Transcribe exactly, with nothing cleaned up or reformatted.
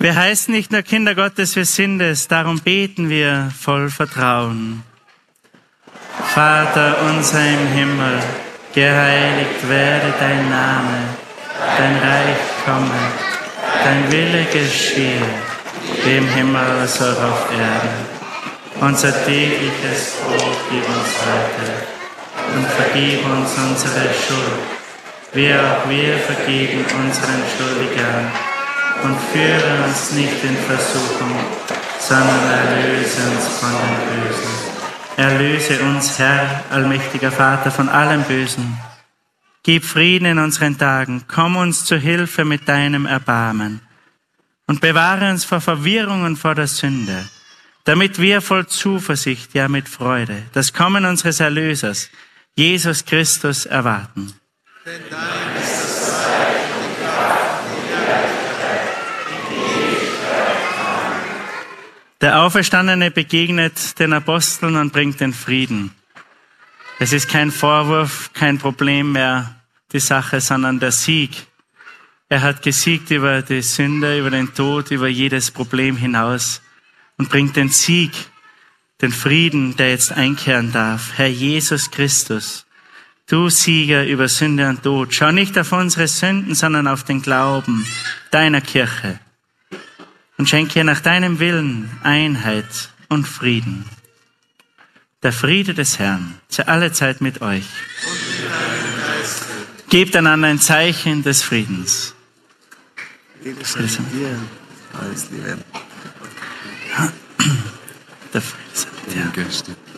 Wir heißen nicht nur Kinder Gottes, wir sind es, darum beten wir voll Vertrauen. Vater unser im Himmel, geheiligt werde dein Name, dein Reich komme, dein Wille geschehe, wie im Himmel so auf Erden. Unser tägliches Brot gib uns heute und vergib uns unsere Schuld, wie auch wir vergeben unseren Schuldigern. Und führe uns nicht in Versuchung, sondern erlöse uns von dem Bösen. Erlöse uns, Herr, allmächtiger Vater, von allem Bösen. Gib Frieden in unseren Tagen, komm uns zu Hilfe mit deinem Erbarmen und bewahre uns vor Verwirrung und vor der Sünde, damit wir voll Zuversicht, ja mit Freude, das Kommen unseres Erlösers, Jesus Christus, erwarten. Denn dein ist das Reich und die Kraft und die Herrlichkeit in Ewigkeit. Amen. Der Auferstandene begegnet den Aposteln und bringt den Frieden. Es ist kein Vorwurf, kein Problem mehr, die Sache, sondern der Sieg. Er hat gesiegt über die Sünde, über den Tod, über jedes Problem hinaus und bringt den Sieg, den Frieden, der jetzt einkehren darf. Herr Jesus Christus, du Sieger über Sünde und Tod, schau nicht auf unsere Sünden, sondern auf den Glauben deiner Kirche und schenke ihr nach deinem Willen Einheit und Frieden. Der Friede des Herrn sei allezeit mit euch. Gebt einander ein Zeichen des Friedens. Der Friede sei mit dir.